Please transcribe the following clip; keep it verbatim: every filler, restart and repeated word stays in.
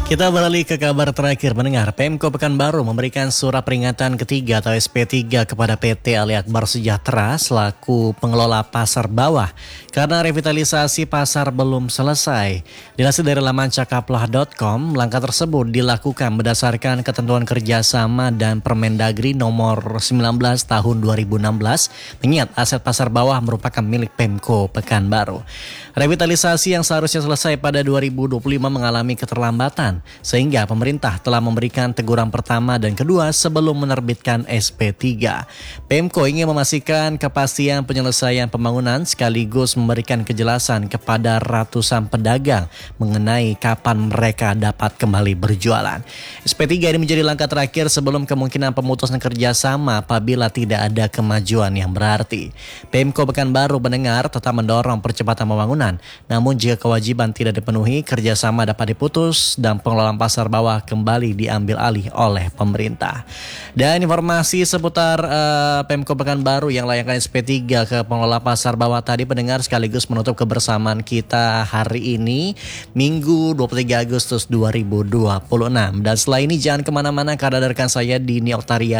Kita beralih ke kabar terakhir mendengar. Pemko Pekanbaru memberikan surat peringatan ketiga atau S P tiga kepada P T Ali Akbar Sejahtera selaku pengelola pasar bawah karena revitalisasi pasar belum selesai. Dilansir dari laman cakaplah dot com, langkah tersebut dilakukan berdasarkan ketentuan kerjasama dan Permendagri nomor sembilan belas tahun dua ribu enam belas mengingat aset pasar bawah merupakan milik Pemko Pekanbaru. Revitalisasi yang seharusnya selesai pada dua ribu dua puluh lima mengalami keterlambatan, sehingga pemerintah telah memberikan teguran pertama dan kedua sebelum menerbitkan S P tiga. Pemko ingin memastikan kepastian penyelesaian pembangunan sekaligus memberikan kejelasan kepada ratusan pedagang mengenai kapan mereka dapat kembali berjualan. S P tiga ini menjadi langkah terakhir sebelum kemungkinan pemutusan kerjasama apabila tidak ada kemajuan yang berarti. Pemko Pekanbaru mendengar tetap mendorong percepatan pembangunan, namun jika kewajiban tidak dipenuhi, kerjasama dapat diputus dan pengelolaan pasar bawah kembali diambil alih oleh pemerintah. Dan informasi seputar uh, Pemko Pekanbaru yang layangkan S P tiga ke pengelola pasar bawah tadi pendengar sekaligus menutup kebersamaan kita hari ini Minggu dua puluh tiga Agustus dua ribu dua puluh enam. Dan setelah ini jangan kemana-mana karena rekan saya Dini Oktaria